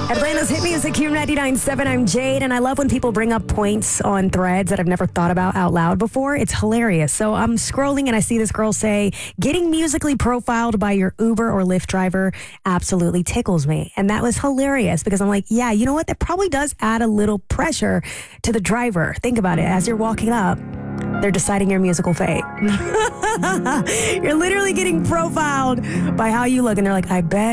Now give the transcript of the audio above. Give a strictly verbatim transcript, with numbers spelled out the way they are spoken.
Atlanta's hit music, Q ninety-nine point seven. I'm Jade, and I love when people bring up points on threads that I've never thought about out loud before. It's hilarious. So I'm scrolling and I see this girl say, getting musically profiled by your Uber or Lyft driver absolutely tickles me. And that was hilarious because I'm like, yeah, you know what? That probably does add a little pressure to the driver. Think about it. As you're walking up, they're deciding your musical fate. You're literally getting profiled by how you look. And they're like, I bet